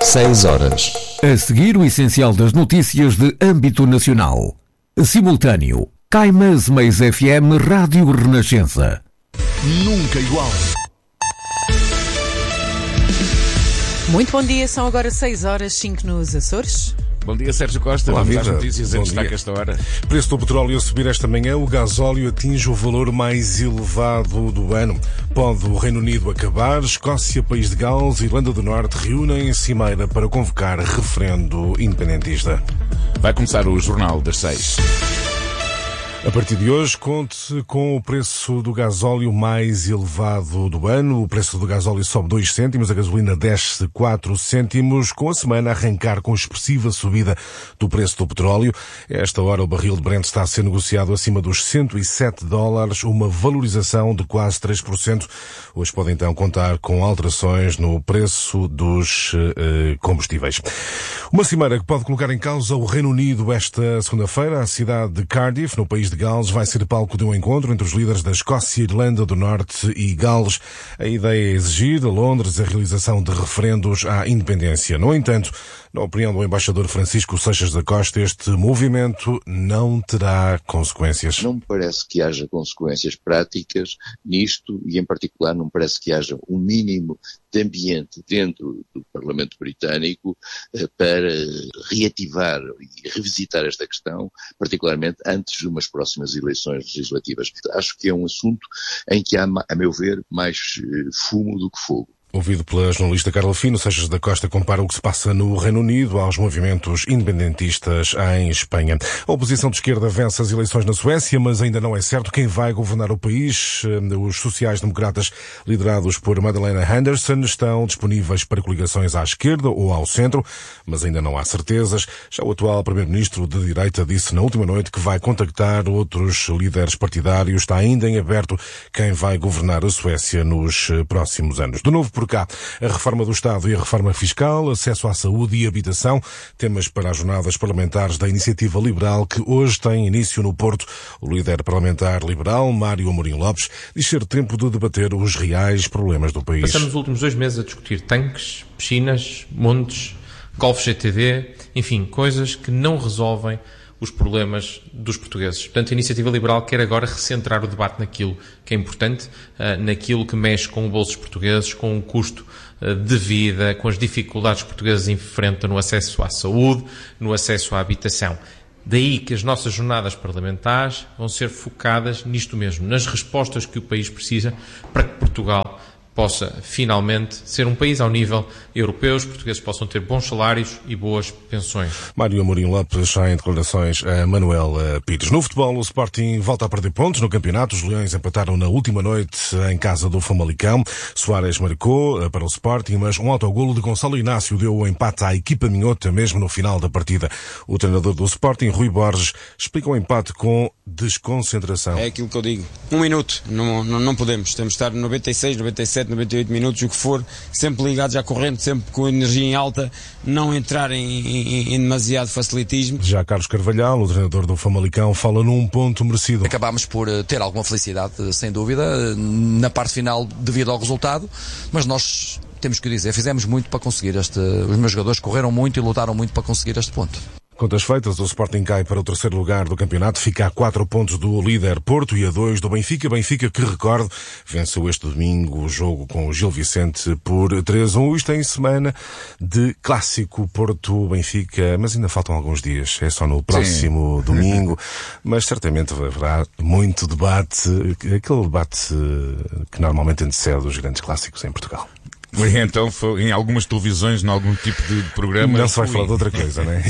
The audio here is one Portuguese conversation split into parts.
6 horas. A seguir, o essencial das notícias de âmbito nacional. Simultâneo. Caimas Mais FM Rádio Renascença. Nunca igual. Muito bom dia, são agora 6 horas 5 nos Açores. Bom dia, Sérgio Costa. Olá, vamos viva. às notícias em destaque esta hora. O preço do petróleo a subir esta manhã. O gasóleo atinge o valor mais elevado do ano. Pode o Reino Unido acabar? Escócia, País de Gales e Irlanda do Norte reúnem em Cimeira para convocar referendo independentista. Vai começar o Jornal das 6. A partir de hoje, conte com o preço do gasóleo mais elevado do ano. O preço do gasóleo sobe 2 cêntimos, a gasolina desce 4 cêntimos, com a semana a arrancar com expressiva subida do preço do petróleo. A esta hora, o barril de Brent está a ser negociado acima dos $107, uma valorização de quase 3%. Hoje pode então contar com alterações no preço dos combustíveis. Uma cimeira que pode colocar em causa o Reino Unido esta segunda-feira. A cidade de Cardiff, no país de Gales, vai ser palco de um encontro entre os líderes da Escócia, Irlanda do Norte e Gales. A ideia é exigir a Londres a realização de referendos à independência. No entanto, na opinião do embaixador Francisco Seixas da Costa, este movimento não terá consequências. Não me parece que haja consequências práticas nisto e, em particular, não me parece que haja um mínimo de ambiente dentro do Parlamento Britânico para reativar e revisitar esta questão, particularmente antes de umas próximas eleições legislativas. Acho que é um assunto em que há, a meu ver, mais fumo do que fogo. Ouvido pela jornalista Carla Fino, Seixas da Costa compara o que se passa no Reino Unido aos movimentos independentistas em Espanha. A oposição de esquerda vence as eleições na Suécia, mas ainda não é certo quem vai governar o país. Os sociais-democratas, liderados por Magdalena Andersson, estão disponíveis para coligações à esquerda ou ao centro, mas ainda não há certezas. Já o atual primeiro-ministro de direita disse na última noite que vai contactar outros líderes partidários. Está ainda em aberto quem vai governar a Suécia nos próximos anos. De novo por cá, a reforma do Estado e a reforma fiscal, acesso à saúde e habitação, temas para as jornadas parlamentares da Iniciativa Liberal, que hoje tem início no Porto. O líder parlamentar liberal, Mário Amorim Lopes, diz ser tempo de debater os reais problemas do país. Passamos os últimos 2 meses a discutir tanques, piscinas, montes, Golf GTD, enfim, coisas que não resolvem os problemas dos portugueses. Portanto, a Iniciativa Liberal quer agora recentrar o debate naquilo que é importante, naquilo que mexe com o bolso dos portugueses, com o custo de vida, com as dificuldades que os portugueses enfrentam no acesso à saúde, no acesso à habitação. Daí que as nossas jornadas parlamentares vão ser focadas nisto mesmo, nas respostas que o país precisa para que Portugal possa finalmente ser um país ao nível europeu, os portugueses possam ter bons salários e boas pensões. Mário Amorim Lopes já em declarações a Manuel Pires. No futebol, o Sporting volta a perder pontos no campeonato. Os Leões empataram na última noite em casa do Famalicão. Soares marcou para o Sporting, mas um autogolo de Gonçalo Inácio deu o empate à equipa minhota mesmo no final da partida. O treinador do Sporting, Rui Borges, explica o empate com desconcentração. É aquilo que eu digo. 1 minuto. Não podemos. Temos de estar 96, 97, 98 minutos, o que for, sempre ligados à corrente, sempre com energia em alta, não entrar em demasiado facilitismo. Já Carlos Carvalhal, o treinador do Famalicão, fala num ponto merecido. Acabámos por ter alguma felicidade, sem dúvida, na parte final devido ao resultado, mas nós temos que dizer, fizemos muito para conseguir os meus jogadores correram muito e lutaram muito para conseguir este ponto. Contas feitas, o Sporting cai para o 3º lugar do campeonato, fica a 4 pontos do líder Porto e a 2 do Benfica. Benfica, que recordo, venceu este domingo o jogo com o Gil Vicente por 3-1. Isto em semana de clássico Porto-Benfica, mas ainda faltam alguns dias, é só no próximo domingo, mas certamente haverá muito debate, aquele debate que normalmente antecede os grandes clássicos em Portugal. Então, em algumas televisões, em algum tipo de programa... Não se vai falar de outra coisa, não é?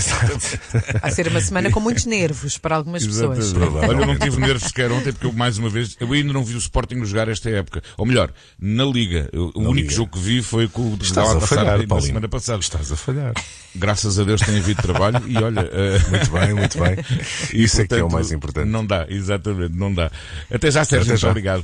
Vai ser uma semana com muitos nervos para algumas pessoas. Olha, eu não tive nervos sequer ontem, porque mais uma vez, eu ainda não vi o Sporting jogar esta época. Ou melhor, na Liga. O único jogo que vi foi com o Estás a falhar, na semana passada. Estás a falhar. Graças a Deus tem havido trabalho e olha... Muito bem, muito bem. Isso, portanto, é que é o mais importante. Não dá, exatamente, não dá. Até já, Sérgio. Muito obrigado.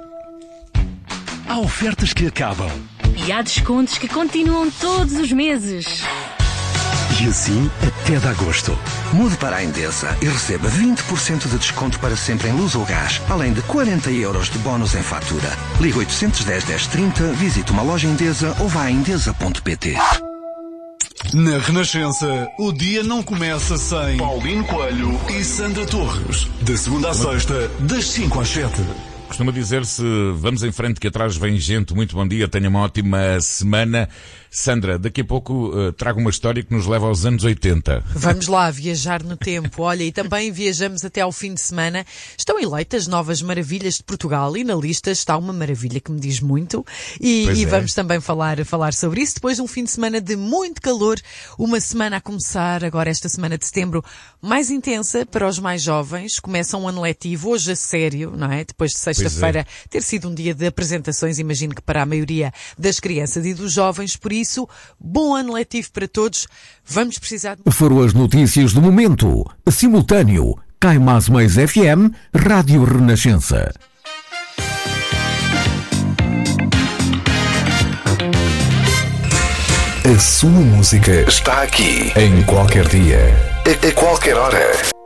Há ofertas que acabam. E há descontos que continuam todos os meses. E assim até de agosto. Mude para a Endesa e receba 20% de desconto para sempre em luz ou gás, além de 40 € de bónus em fatura. Ligue 810 1030, visite uma loja Endesa ou vá a endesa.pt. Na Renascença, o dia não começa sem Paulino Coelho e Sandra Torres. De segunda à sexta, das 5 às 7. Costuma dizer-se, vamos em frente que atrás vem gente. Muito bom dia, tenha uma ótima semana. Sandra, daqui a pouco trago uma história que nos leva aos anos 80. Vamos lá viajar no tempo. Olha, e também viajamos até ao fim de semana. Estão eleitas novas maravilhas de Portugal e na lista está uma maravilha que me diz muito. E vamos também falar sobre isso. Depois de um fim de semana de muito calor, uma semana a começar, agora esta semana de setembro, mais intensa para os mais jovens. Começa um ano letivo, hoje a sério, não é? Depois de sexta-feira ter sido um dia de apresentações, imagino que para a maioria das crianças e dos jovens. Por isso, bom ano letivo para todos. Vamos precisar de... Foram as notícias do momento. Simultâneo. Cai Mais Mais FM, Rádio Renascença. A sua música está aqui. Em qualquer dia. A qualquer hora.